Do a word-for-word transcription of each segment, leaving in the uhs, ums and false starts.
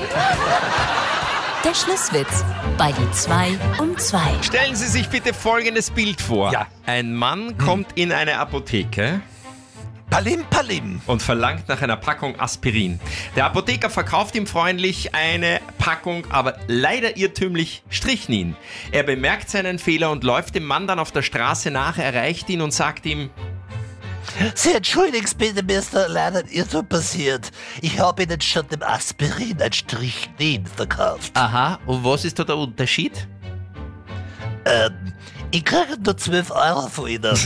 Der Schlusswitz bei die zwei um zwei. Stellen Sie sich bitte folgendes Bild vor. Ja. Ein Mann kommt in eine Apotheke Palim, Palim. und verlangt nach einer Packung Aspirin. Der Apotheker verkauft ihm freundlich eine Packung, aber leider irrtümlich Strychnin. Er bemerkt seinen Fehler und läuft dem Mann dann auf der Straße nach, erreicht ihn und sagt ihm: Sie entschuldigen bitte, mir ist da leider ein Irrtum passiert. Ich habe Ihnen statt dem Aspirin ein Strychnin verkauft. Aha, und was ist da der Unterschied? Ähm, ich kriege nur zwölf Euro von Ihnen.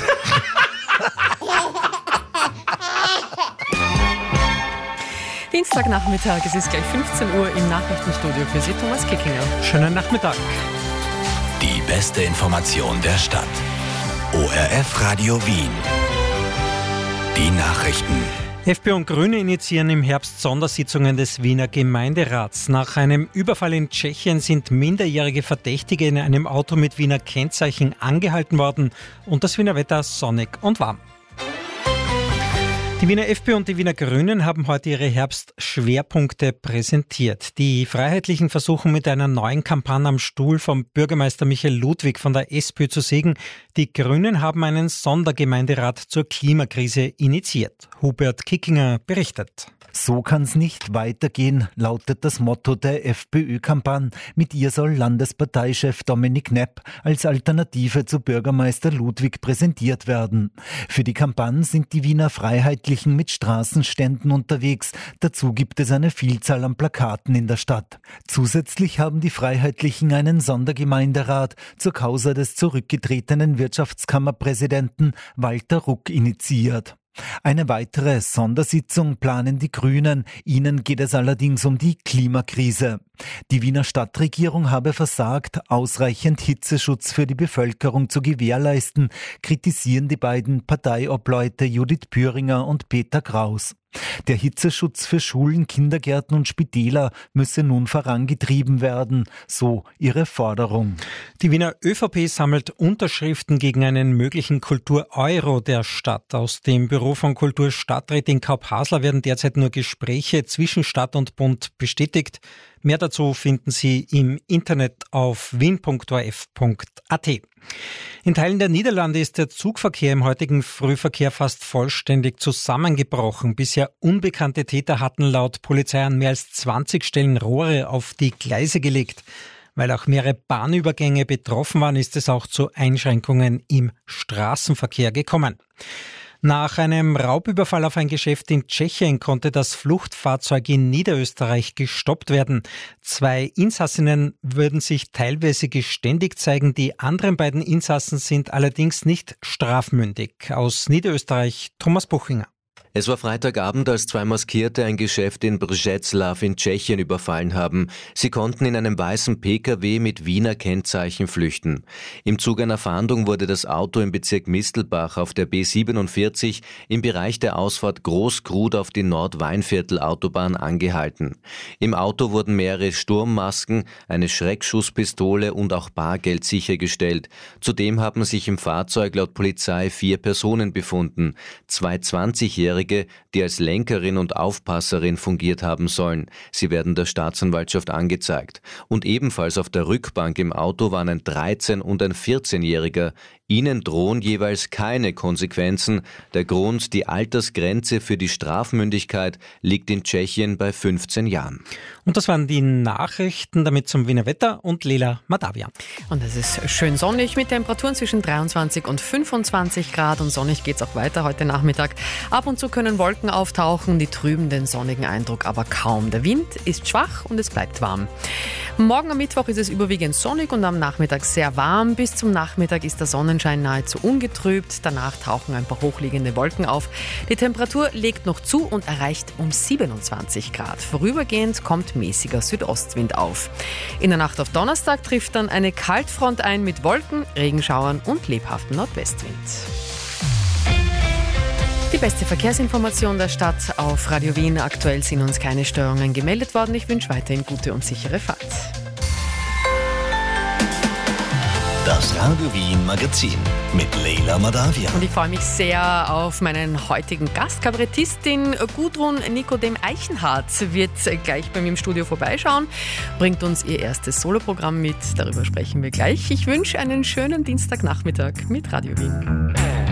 Dienstagnachmittag, es ist gleich fünfzehn Uhr im Nachrichtenstudio für Sie, Thomas Kickinger. Schönen Nachmittag. Die beste Information der Stadt. O R F Radio Wien. Die Nachrichten. FPÖ und Grüne initiieren im Herbst Sondersitzungen des Wiener Gemeinderats. Nach einem Überfall in Tschechien sind minderjährige Verdächtige in einem Auto mit Wiener Kennzeichen angehalten worden und das Wiener Wetter sonnig und warm. Die Wiener FPÖ und die Wiener Grünen haben heute ihre Herbstschwerpunkte präsentiert. Die Freiheitlichen versuchen mit einer neuen Kampagne am Stuhl vom Bürgermeister Michael Ludwig von der SPÖ zu sägen. Die Grünen haben einen Sondergemeinderat zur Klimakrise initiiert. Hubert Kickinger berichtet. So kann's nicht weitergehen, lautet das Motto der FPÖ-Kampagne. Mit ihr soll Landesparteichef Dominik Knepp als Alternative zu Bürgermeister Ludwig präsentiert werden. Für die Kampagne sind die Wiener Freiheitlichen mit Straßenständen unterwegs. Dazu gibt es eine Vielzahl an Plakaten in der Stadt. Zusätzlich haben die Freiheitlichen einen Sondergemeinderat zur Causa des zurückgetretenen Wirtschaftskammerpräsidenten Walter Ruck initiiert. Eine weitere Sondersitzung planen die Grünen. Ihnen geht es allerdings um die Klimakrise. Die Wiener Stadtregierung habe versagt, ausreichend Hitzeschutz für die Bevölkerung zu gewährleisten, kritisieren die beiden Parteiobleute Judith Püringer und Peter Kraus. Der Hitzeschutz für Schulen, Kindergärten und Spitäler müsse nun vorangetrieben werden, so ihre Forderung. Die Wiener ÖVP sammelt Unterschriften gegen einen möglichen Kultur-Euro der Stadt. Aus dem Büro von Kulturstadträtin Kaup-Hasler werden derzeit nur Gespräche zwischen Stadt und Bund bestätigt. Mehr dazu finden Sie im Internet auf wien punkt o r f punkt a t. In Teilen der Niederlande ist der Zugverkehr im heutigen Frühverkehr fast vollständig zusammengebrochen. Bisher unbekannte Täter hatten laut Polizei an mehr als zwanzig Stellen Rohre auf die Gleise gelegt. Weil auch mehrere Bahnübergänge betroffen waren, ist es auch zu Einschränkungen im Straßenverkehr gekommen. Nach einem Raubüberfall auf ein Geschäft in Tschechien konnte das Fluchtfahrzeug in Niederösterreich gestoppt werden. Zwei Insassinnen würden sich teilweise geständig zeigen. Die anderen beiden Insassen sind allerdings nicht strafmündig. Aus Niederösterreich Thomas Buchinger. Es war Freitagabend, als zwei Maskierte ein Geschäft in Břeclav in Tschechien überfallen haben. Sie konnten in einem weißen P K W mit Wiener Kennzeichen flüchten. Im Zuge einer Fahndung wurde das Auto im Bezirk Mistelbach auf der B siebenundvierzig im Bereich der Ausfahrt Großkrud auf die Nordweinviertel-Autobahn angehalten. Im Auto wurden mehrere Sturmmasken, eine Schreckschusspistole und auch Bargeld sichergestellt. Zudem haben sich im Fahrzeug laut Polizei vier Personen befunden. Zwei zwanzigjährige, die als Lenkerin und Aufpasserin fungiert haben sollen. Sie werden der Staatsanwaltschaft angezeigt. Und ebenfalls auf der Rückbank im Auto waren ein dreizehn- und ein vierzehnjähriger. Ihnen drohen jeweils keine Konsequenzen. Der Grund, die Altersgrenze für die Strafmündigkeit liegt in Tschechien bei fünfzehn Jahren. Und das waren die Nachrichten, damit zum Wiener Wetter und Lela Madavian. Und es ist schön sonnig mit Temperaturen zwischen dreiundzwanzig und fünfundzwanzig Grad und sonnig geht es auch weiter heute Nachmittag. Ab und zu können Wolken auftauchen, die trüben den sonnigen Eindruck aber kaum. Der Wind ist schwach und es bleibt warm. Morgen am Mittwoch ist es überwiegend sonnig und am Nachmittag sehr warm. Bis zum Nachmittag ist der Sonnenschein nahezu ungetrübt. Danach tauchen ein paar hochliegende Wolken auf. Die Temperatur legt noch zu und erreicht um siebenundzwanzig Grad. Vorübergehend kommt mäßiger Südostwind auf. In der Nacht auf Donnerstag trifft dann eine Kaltfront ein mit Wolken, Regenschauern und lebhaftem Nordwestwind. Die beste Verkehrsinformation der Stadt auf Radio Wien. Aktuell sind uns keine Störungen gemeldet worden. Ich wünsche weiterhin gute und sichere Fahrt. Das Radio Wien Magazin mit Leila Madavia. Und ich freue mich sehr auf meinen heutigen Gast. Kabarettistin Gudrun Nikodem Eichenhardt wird gleich bei mir im Studio vorbeischauen, bringt uns ihr erstes Soloprogramm mit. Darüber sprechen wir gleich. Ich wünsche einen schönen Dienstagnachmittag mit Radio Wien.